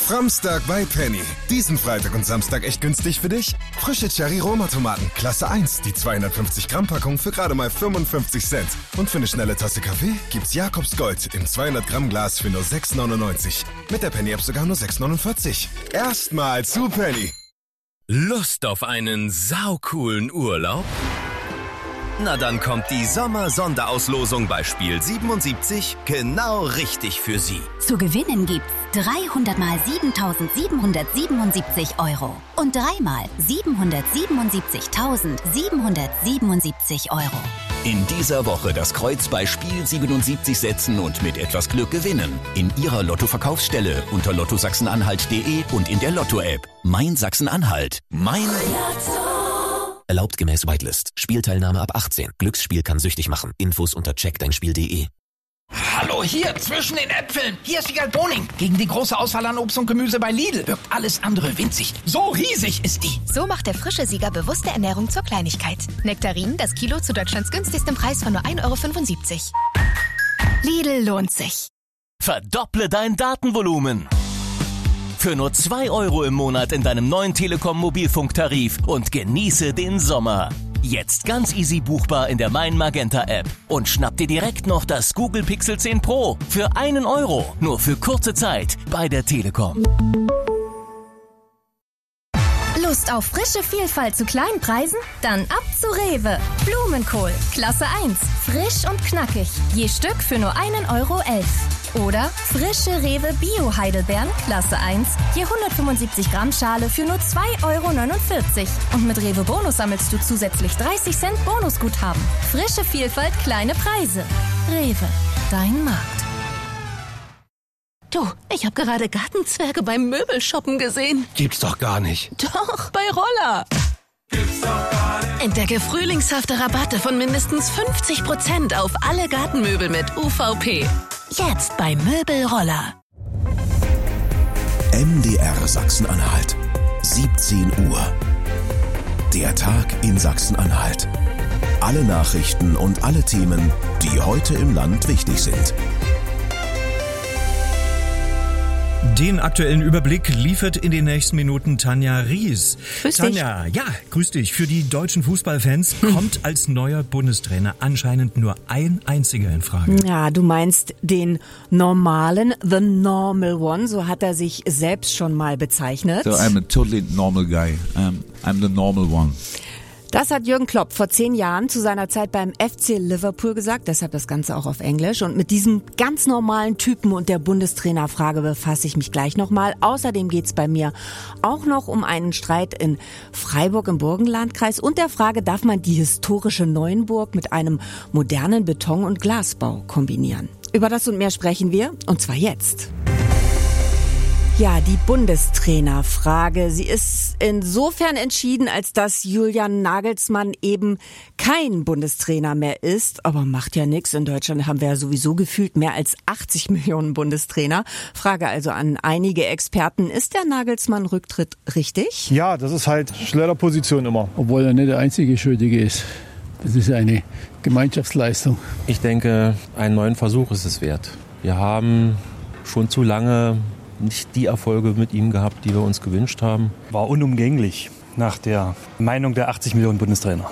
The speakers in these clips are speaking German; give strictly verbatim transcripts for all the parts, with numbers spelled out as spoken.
Framstag bei Penny. Diesen Freitag und Samstag echt günstig für dich? Frische Cherry-Roma-Tomaten, Klasse eins, die zweihundertfünfzig Gramm Packung für gerade mal fünfundfünfzig Cent. Und für eine schnelle Tasse Kaffee gibt's Jakobs Gold im zweihundert Gramm Glas für nur sechs neunundneunzig. Mit der Penny-App sogar nur sechs neunundvierzig. Erstmal zu Penny. Lust auf einen saucoolen Urlaub? Na dann kommt die Sommer-Sonderauslosung bei Spiel siebenundsiebzig genau richtig für Sie. Zu gewinnen gibt's dreihundert mal siebentausendsiebenhundertsiebenundsiebzig Euro und dreimal siebenhundertsiebenundsiebzigtausendsiebenhundertsiebenundsiebzig Euro. In dieser Woche das Kreuz bei Spiel siebenundsiebzig setzen und mit etwas Glück gewinnen. In Ihrer Lotto-Verkaufsstelle unter lotto sachsen-anhalt punkt de und in der Lotto-App. Mein Sachsen-Anhalt. Mein Erlaubt gemäß Whitelist. Spielteilnahme ab achtzehn. Glücksspiel kann süchtig machen. Infos unter check dein spiel punkt de. Hallo, hier, zwischen den Äpfeln. Hier ist Wiegald Boning. Gegen die große Auswahl an Obst und Gemüse bei Lidl wirkt alles andere winzig. So riesig ist die. So macht der frische Sieger bewusste Ernährung zur Kleinigkeit. Nektarinen, das Kilo zu Deutschlands günstigstem Preis von nur ein Euro fünfundsiebzig. Lidl lohnt sich. Verdopple dein Datenvolumen. Für nur zwei Euro im Monat in deinem neuen Telekom-Mobilfunktarif und genieße den Sommer. Jetzt ganz easy buchbar in der Mein Magenta App. Und schnapp dir direkt noch das Google Pixel zehn Pro für einen Euro. Nur für kurze Zeit bei der Telekom. Lust auf frische Vielfalt zu kleinen Preisen? Dann ab zu Rewe. Blumenkohl, Klasse eins. Frisch und knackig. Je Stück für nur einen Euro elf. Oder frische Rewe Bio-Heidelbeeren, Klasse eins. Je hundertfünfundsiebzig Gramm Schale für nur zwei Euro neunundvierzig. Und mit Rewe Bonus sammelst du zusätzlich dreißig Cent Bonusguthaben. Frische Vielfalt, kleine Preise. Rewe, dein Markt. Du, ich habe gerade Gartenzwerge beim Möbelshoppen gesehen. Gibt's doch gar nicht. Doch, bei Roller. Gibt's doch gar nicht. Entdecke frühlingshafte Rabatte von mindestens fünfzig Prozent auf alle Gartenmöbel mit U V P. Jetzt bei Möbelroller. M D R Sachsen-Anhalt. siebzehn Uhr. Der Tag in Sachsen-Anhalt. Alle Nachrichten und alle Themen, die heute im Land wichtig sind. Den aktuellen Überblick liefert in den nächsten Minuten Tanja Ries. Grüß Tanja, dich. ja, grüß dich. Für die deutschen Fußballfans hm. kommt als neuer Bundestrainer anscheinend nur ein einziger in Frage. Ja, du meinst den normalen, the normal one, so hat er sich selbst schon mal bezeichnet. So I'm a totally normal guy. Um, I'm the normal one. Das hat Jürgen Klopp vor zehn Jahren zu seiner Zeit beim F C Liverpool gesagt, deshalb das Ganze auch auf Englisch. Und mit diesem ganz normalen Typen und der Bundestrainerfrage befasse ich mich gleich nochmal. Außerdem geht's bei mir auch noch um einen Streit in Freiburg im Burgenlandkreis und der Frage, darf man die historische Neuenburg mit einem modernen Beton- und Glasbau kombinieren? Über das und mehr sprechen wir, und zwar jetzt. Ja, die Bundestrainerfrage. Sie ist insofern entschieden, als dass Julian Nagelsmann eben kein Bundestrainer mehr ist. Aber macht ja nichts. In Deutschland haben wir ja sowieso gefühlt mehr als achtzig Millionen Bundestrainer. Frage also an einige Experten. Ist der Nagelsmann-Rücktritt richtig? Ja, das ist halt Schleuderposition immer. Obwohl er nicht der einzige Schuldige ist. Das ist eine Gemeinschaftsleistung. Ich denke, einen neuen Versuch ist es wert. Wir haben schon zu lange nicht die Erfolge mit ihm gehabt, die wir uns gewünscht haben. War unumgänglich nach der Meinung der achtzig Millionen Bundestrainer.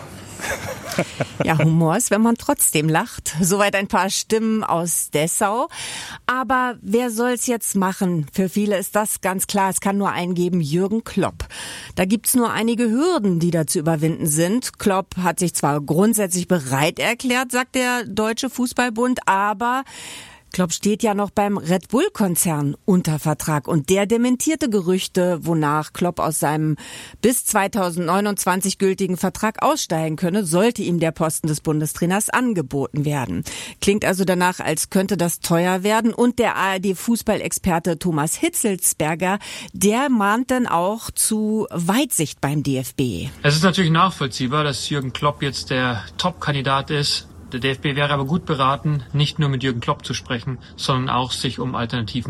Ja, Humor ist, wenn man trotzdem lacht. Soweit ein paar Stimmen aus Dessau. Aber wer soll's jetzt machen? Für viele ist das ganz klar. Es kann nur einen geben, Jürgen Klopp. Da gibt's nur einige Hürden, die da zu überwinden sind. Klopp hat sich zwar grundsätzlich bereit erklärt, sagt der Deutsche Fußballbund, aber Klopp steht ja noch beim Red Bull-Konzern unter Vertrag und der dementierte Gerüchte, wonach Klopp aus seinem bis zweitausendneunundzwanzig gültigen Vertrag aussteigen könne, sollte ihm der Posten des Bundestrainers angeboten werden. Klingt also danach, als könnte das teuer werden und der A R D-Fußballexperte Thomas Hitzelsberger, der mahnt dann auch zu Weitsicht beim D F B. Es ist natürlich nachvollziehbar, dass Jürgen Klopp jetzt der Top-Kandidat ist. Der D F B wäre aber gut beraten, nicht nur mit Jürgen Klopp zu sprechen, sondern auch sich um Alternativen